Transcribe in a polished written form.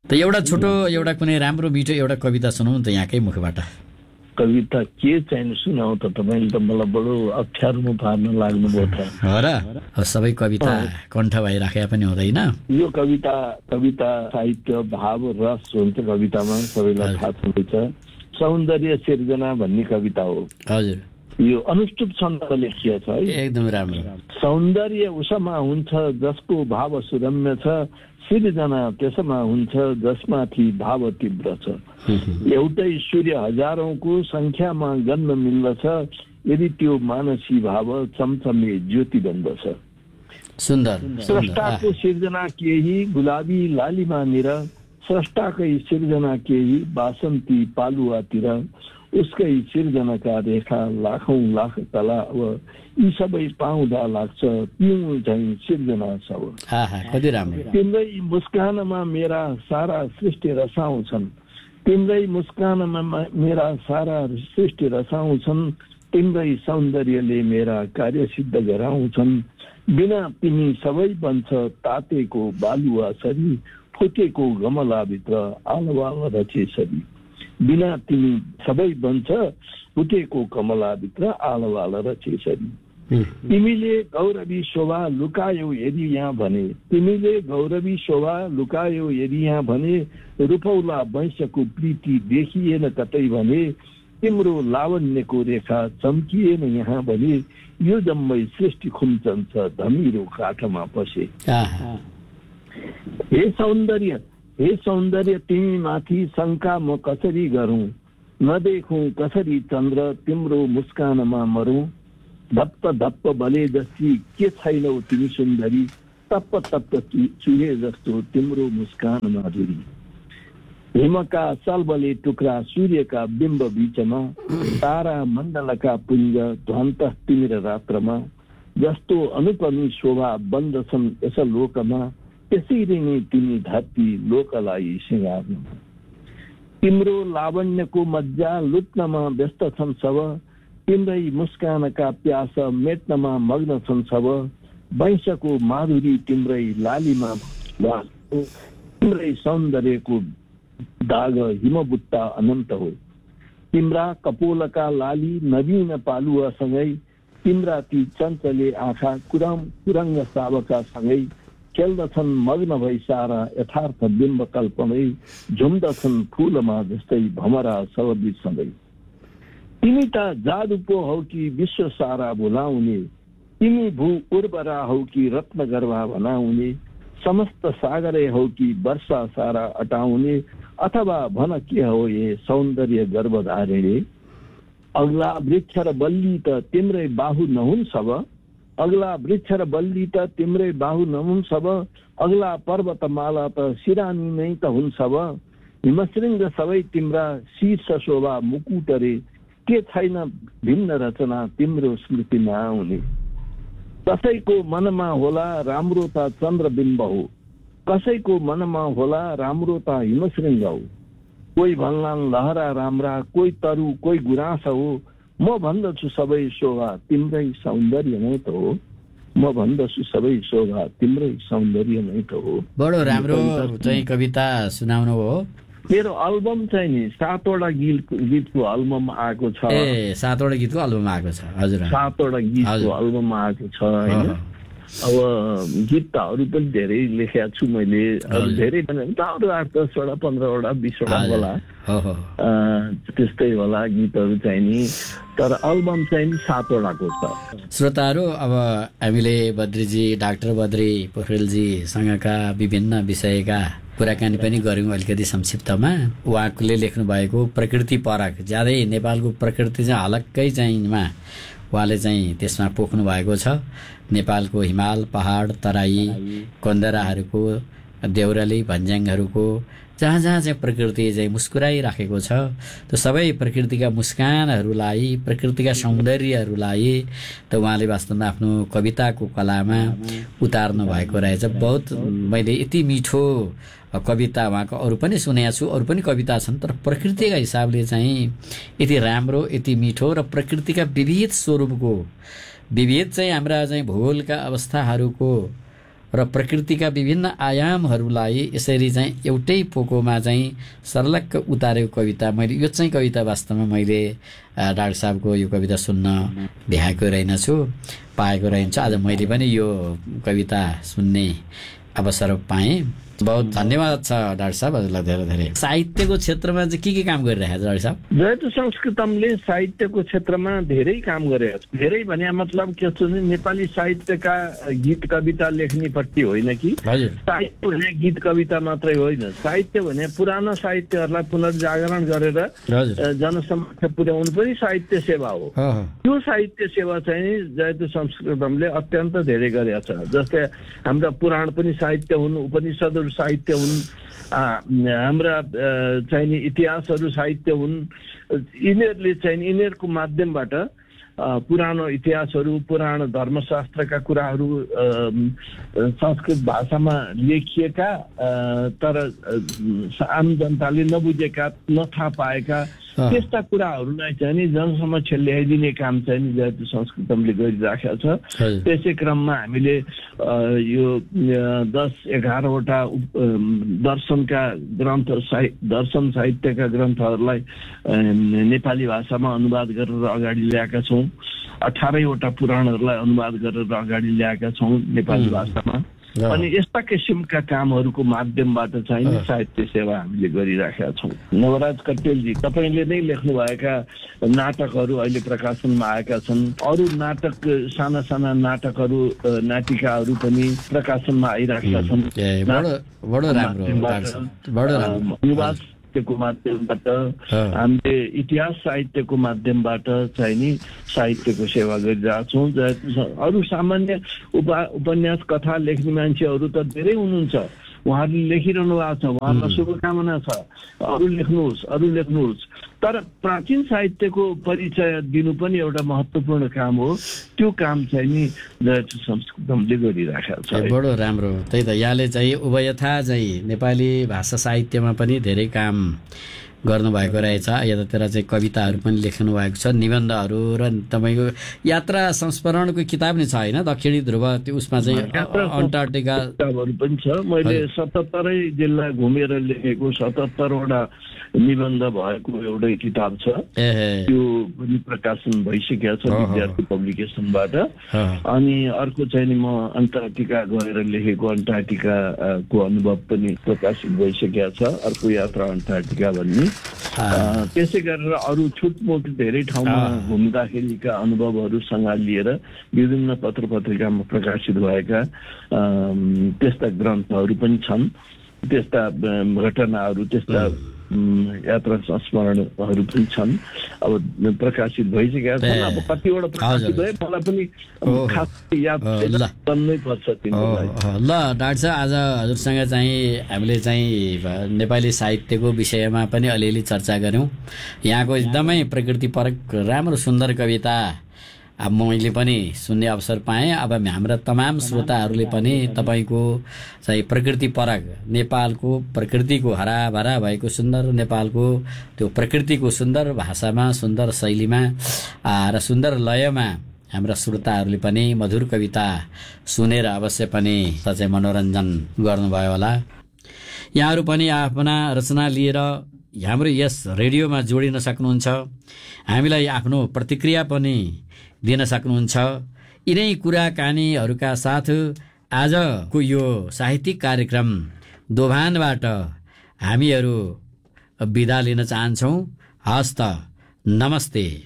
त एउटा छोटो एउटा कुनै राम्रो मिठो एउटा कविता सुनाउनु त यहाँकै मुखबाट। कविता के चाहिँ सुनाउ त तपाईँले त मलाई बडो अप्ठ्यारोमा पार्न लाग्नुभयो त। हो र, सबै कविता कण्ठ भइराखे पनि हुँदैन। यो कविता साहित्य भाव रस हुन्छ कवितामा, सबैलाई थाहा छँदैछ। सौन्दर्य सिर्जना भन्ने कविता हो। हजुर, यो अनुष्टुप छन्दमा लेखिएको छ है, एकदम राम्रो। सौन्दर्य उसमा हुन्छ जसको भाव सुरम्य छ, सिर्जना त्यसमा हुन्छ जसमाथि भाव तीव्र छ। एउटै सूर्य हजारौंको संख्यामा गन्न मिल्दछ, यदि त्यो मानसी भाव चमचमे ज्योति बन्दछ। सुन्दर। स्रष्टाको सिर्जना केही गुलाबी लालिमा निर, स्रष्टाकै सिर्जना केही बासन्ती पालुवातिर, उसकै सिर्जनाका रेखा लाखौं लाख तला अब, यी सबै पाउँदा लाग्छ पिउँ झैं सिर्जना सब। कति राम्रो। तिम्रै मुस्कानमा मेरा सारा सृष्टि रसाउँछन्, तिम्रै मुस्कानमा मेरा सारा सृष्टि रसाउँछन्, तिम्रै सौन्दर्यले मेरा कार्य सिद्ध गराउँछन्। बिना तिमी सबै बन्छ तातेको बालुवा सरी, फुटेको गमलाभित्र आलवाल रचेसरी। बिना तिमी सबै बन्छ फुटेको कमलाभित्र आलवाल रचेसरी। तिमीले गौरवी शोभा लुकायौ यदि यहाँ भने, तिमीले गौरवी शोभा लुकायौ यदि यहाँ भने, रूपौला वैश्यको प्रीति देखिएन कतै भने, तिम्रो लावण्यको रेखा चम्किएन यहाँ भने, यो जम्मै सृष्टि खुम्चन्छ धमिरो काठमा पसे। हे सौन्दर्य तिमी माथि शङ्का म कसरी गरौँ, नदेखौँ कसरी चन्द्र तिम्रो मुस्कानमा मरौँ। धप्प धप्प बले जस्ती के छैनौ तिमी सुन्दरी, तप्प तप्प चुहे जस्तो तिम्रो मुस्कान माधुरी। हिमका सलबले टुक्रा सूर्यका बिम्ब बीचमा, तारा मण्डलका पुञ्ज ध्वन्त तिम्रो रात्रमा, जस्तो अनुपमी शोभा बन्दछन् यस लोकमा, त्यसरी नै तिमी धरती लोकलाई सिँगार्नु। तिम्रो लावण्यको मज्जा लुट्नमा व्यस्त छन् सब, तिम्रै मुस्कानका प्यास मेट्नमा मग्न छन् सब। वैश्यको माधुरी तिम्रै लालीमा, तिम्रै सौन्दर्यको दाग हिमबुट्टा अनन्त हो। तिम्रा कपोलका लाली नवीन पालुवासँगै, तिम्रा ती चञ्चले आँखा कुरङ्ग सावका सँगै, खेल्दछन् मग्न भई सारा यथार्थ बिम्ब कल्पनै, झुम्दछन् फुलमा जस्तै भमरा सवबीज सधैँ। तिमी त जादु पो हौ कि विश्व सारा भुलाउने, तिमी भू उर्वरा हौ कि रत्न गर्भा बनाउने, समस्त सागरै हौ कि वर्षा सारा अटाउने, अथवा भन के हो ये सौन्दर्य गर्भधारिणी। अग्ला वृक्ष र बल्ली त तिम्रै बाहु नहुन् सब, अग्ला वृक्ष र बल्ली त तिम्रै बाहु नहुन् सब, अग्ला पर्वतमाला त सिरानी नै त हुन् सब। हिमशृङ्ग सबै तिम्रा शीर्ष शोभा मुकुट रे, के छैन भिन्न रचना तिम्रो स्मृतिमा आउने। कसैको मनमा होला राम्रो त चन्द्रबिम्ब हो, कसैको मनमा होला राम्रो त हिमशृङ्ग हो। कोही भन्लान् लहरा राम्रा, कोही तरु कोही गुराँस हो, म भन्दछु सबै शोभा तिम्रै सौन्दर्य नै त हो, म भन्दछु सबै शोभा तिम्रै सौन्दर्य नै त हो। बडो राम्रो चाहिँ कविता सुनाउनु हो। मेरो एल्बम चाहिँ नि 7वटा गीतको एल्बम आएको छ। 7वटा गीतको एल्बम आएको छ। हजुर, 7वटा गीतको एल्बम आएको छ हैन। अब गीत त अरू पनि धेरै लेखेको छु मैले, धेरै भने 8-10वटा 15वटा 20वटा होला, त्यस्तै होला गीतहरू चाहिँ नि, तर एल्बम चाहिँ 7वटाको छ। श्रोताहरू, अब हामीले बद्रीजी, डाक्टर बद्री पोखरेलजीसँगका विभिन्न विषयका कुराकानी पनि गऱ्यौँ अलिकति संक्षिप्तमा। उहाँले लेख्नु भएको प्रकृति परक, ज्यादै नेपालको प्रकृति चाहिँ हलक्कै चाहिँमा उहाँले चाहिँ त्यसमा पोख्नु भएको छ। नेपालको हिमाल, पहाड, तराई, कन्दराहरूको, देउराली, भन्ज्याङहरूको जहाँ जहाँ चाहिँ प्रकृति चाहिँ मुस्कुराइराखेको छ, त्यो सबै प्रकृतिका मुस्कानहरूलाई, प्रकृतिका सौन्दर्यहरूलाई त उहाँले वास्तवमा आफ्नो कविताको कलामा उतार्नु भएको रहेछ। बहुत मैले यति मिठो कविता उहाँको अरू पनि सुनेको छु, अरू पनि कविता छन्, तर प्रकृतिका हिसाबले चाहिँ यति राम्रो, यति मिठो र प्रकृतिका विविध स्वरूपको, विविध चाहिँ हाम्रा चाहिँ भूगोलका अवस्थाहरूको र प्रकृतिका विभिन्न आयामहरूलाई यसरी चाहिँ एउटै पोकोमा चाहिँ सर्लक्क उतारेको कविता मैले यो चाहिँ कविता वास्तवमा मैले डाक्टर साहबको यो कविता सुन्न भ्याएको रहेनछु, पाएको रहेछ। आज मैले पनि यो कविता सुन्ने अवसर पाएँ। बहुत धन्यवाद छ डाक्टर साहब, हजुरलाई धेरै धेरै। साहित्यको क्षेत्रमा चाहिँ के काम गरिरहेको छ डाक्टर साहब? जयतु संस्कृतमले साहित्यको क्षेत्रमा धेरै काम गरेको छ। धेरै भने मतलब के छ भने नेपाली साहित्यका गीत कविता लेख्नेपट्टि होइन कि साहित्य भने गीत कविता मात्रै होइन। साहित्य भने पुरानो साहित्यहरूलाई पुनर्जागरण गरेर जनसमक्ष पुर्याउनु पनि साहित्य सेवा हो। त्यो साहित्य सेवा चाहिँ जयतु संस्कृतमले अत्यन्त धेरै गरेको छ। जस्तै हाम्रा पुराण पनि साहित्य हुन्, उपनिषदहरू साहित्य हुन्, हाम्रा चाहिँ इतिहासहरू साहित्य हुन्। यिनीहरूले चाहिँ यिनीहरूको माध्यमबाट पुरानो इतिहासहरू, पुरानो धर्मशास्त्रका कुराहरू संस्कृत भाषामा लेखिएका तर आम जनताले नबुझेका, नथाहा पाएका त्यस्ता कुराहरूलाई चाहिँ नि जनसमक्ष ल्याइदिने काम चाहिँ नि जयतु संस्कृतमले गरिराखेको छ। त्यसै क्रममा हामीले यो 10-11वटा दर्शनका ग्रन्थ, दर्शन साहित्यका ग्रन्थहरूलाई नेपाली भाषामा अनुवाद गरेर अगाडि ल्याएका छौँ। 18वटा पुराणहरूलाई अनुवाद गरेर अगाडि ल्याएका छौँ नेपाली भाषामा। अनि यस्ता किसिमका कामहरूको माध्यमबाट चाहिँ साहित्य सेवा हामीले गरिराखेका छौँ। नवराज कट्टेलजी, तपाईँले नै लेख्नुभएका नाटकहरू अहिले प्रकाशनमा आएका छन्। अरू नाटक, साना साना नाटकहरू, नाटिकाहरू पनि प्रकाशनमा आइराखेका छन्। साहित्यको माध्यमबाट, हामीले इतिहास साहित्यको माध्यमबाट चाहिँ नि साहित्यको सेवा गरिरहेका छौँ। अरू सामान्य उपन्यास कथा लेख्ने मान्छेहरू त धेरै हुनुहुन्छ, उहाँहरूले लेखिरहनु भएको छ, उहाँहरूलाई शुभकामना छ, अरू लेख्नुहोस्। तर प्राचीन साहित्यको परिचय दिनु पनि एउटा महत्त्वपूर्ण काम हो। त्यो काम चाहिँ नि संस्कृतमले गरिराखेको छ। बडो राम्रो। त्यही त यहाँले चाहिँ उभयथा चाहिँ नेपाली भाषा साहित्यमा पनि धेरै काम गर्नुभएको रहेछ। यतातिर चाहिँ कविताहरू पनि लेख्नु भएको छ, निबन्धहरू, र तपाईँको यात्रा संस्मरणको किताब नै छ होइन? दक्षिणी ध्रुव, त्यो उसमा चाहिँ अन्टार्कटिका किताबहरू पनि छ। मैले 77 जिल्ला घुमेर लेखेको 77वटा निबन्ध भएको एउटै किताब छ। त्यो पनि प्रकाशन भइसकेको छ विद्यार्थी पब्लिकेसनबाट। अनि अर्को चाहिँ म अन्टार्कटिका गएर लेखेको अन्टार्कटिकाको अनुभव पनि प्रकाशित भइसकेको छ, अर्को यात्रा अन्टार्कटिका भन्ने। त्यसै गरेर अरू छुटमुट धेरै ठाउँमा घुम्दाखेरिका अनुभवहरू लिएर विभिन्न पत्र पत्रिकामा प्रकाशित भएका त्यस्ता ग्रन्थहरू पनि छन्। त्यस्ता घटनाहरू, त्यस्ता यात्रा संस्मरणहरू पनि छन्। अब प्रकाशित भइसकेका छन्। अब कतिवटा प्रकाशित भए मलाई पनि खास याद गर्नै पर्छ तिनीहरूलाई। ल डाक्टर साहब, आज हजुरसँग चाहिँ हामीले चाहिँ नेपाली साहित्यको विषयमा पनि अलिअलि चर्चा गऱ्यौँ। यहाँको एकदमै प्रकृतिपरक राम्रो सुन्दर कविता अब मैले पनि सुन्ने अवसर पाएँ। अब हाम्रा तमाम श्रोताहरूले पनि तपाईँको चाहिँ प्रकृतिपरक नेपालको प्रकृतिको हराभरा भएको सुन्दर नेपालको त्यो प्रकृतिको सुन्दर भाषामा, सुन्दर शैलीमा र सुन्दर लयमा हाम्रा श्रोताहरूले पनि मधुर कविता सुनेर अवश्य पनि चाहिँ मनोरञ्जन गर्नुभयो होला। यहाँहरू पनि आफ्ना रचना लिएर हाम्रो यस रेडियोमा जोडिन सक्नुहुन्छ। हामीलाई आफ्नो प्रतिक्रिया पनि दिन सक्नुहुन्छ। यिनै कुराकानीहरूका साथ आजको यो साहित्यिक कार्यक्रम दोभानबाट हामीहरू बिदा लिन चाहन्छौँ। हस्त, नमस्ते।